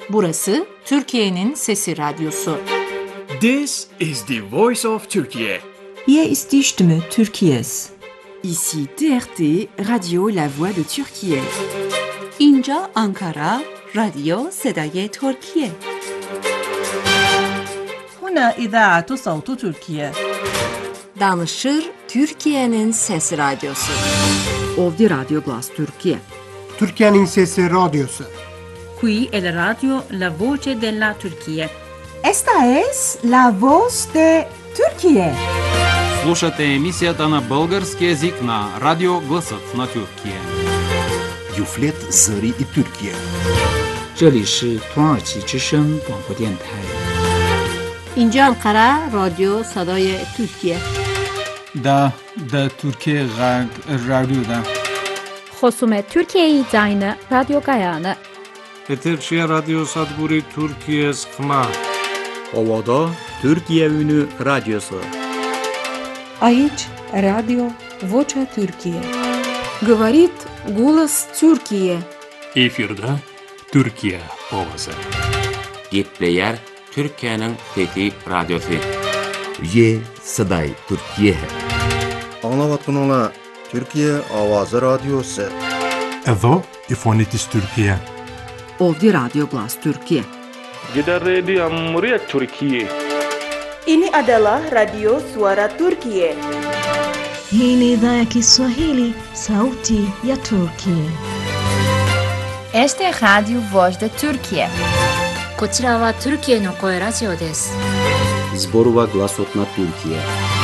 Burası Türkiye'nin Sesi Radyosu. This is the voice of Turkey. Hier ist die Stimme Türkiye's. Ici TRT, Radio La Voix de Türkiye. اینجا آنکارا، رادیو صدای ترکیه. هنا إذاعة صوت تركيا. Danışır Türkiye'nin Sesi Radyosu. Ovdje Radio Glas Türkiye. Türkiye'nin Sesi Radyosu. Qui è la radio La Voce della Turchia. Esta es la voz de Türkiye. Слушате емисията на български език на Радио Гласът на Türkiye. Юфлет Зари и Türkiye. 这里是土耳其之声广播电台。 اینجا انقره رادیو صدای ترکیه. دا Türkiye رادیو دا. خصوم ترکیه زاین رادیو گایانه. Eterçiye Radyo Sadburi Türkiye Skma. Ovada Türkiye Ünü Radyosu. Aici Radio Vocea Türkiye. Говорит голос Türkiye. Efirde Türkiye ovası. Gepleyer Türkiye'nin Fethi Radyosu. Ye Saday Türkiye. Anlavatınla Türkiye Avazı Radyosu. Evo İfonitis Türkiye. Ovdje Radio Glas Türkiye. Gider Radio Amriyet Türkiye. Ini adalah Radio Suara Turkiye. Hii ni idhaa ya Kiswahili, sauti ya Turkiye. Este es Radio Voz de Turkiye. こちらはトルキエの声ラジオです。 Zborova Glasot na Turkiye.